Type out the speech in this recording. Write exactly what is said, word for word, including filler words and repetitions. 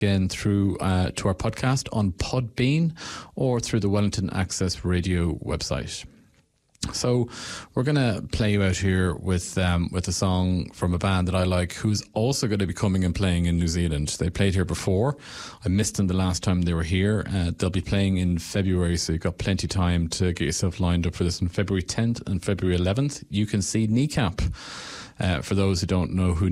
again through uh, to our podcast on Podbean or through the Wellington Access Radio website. So we're going to play you out here with um, with a song from a band that I like, who's also going to be coming and playing in New Zealand. They played here before. I missed them the last time they were here. Uh, they'll be playing in February, so you've got plenty of time to get yourself lined up for this on February tenth and February eleventh. You can see Kneecap. Uh, for those who don't know who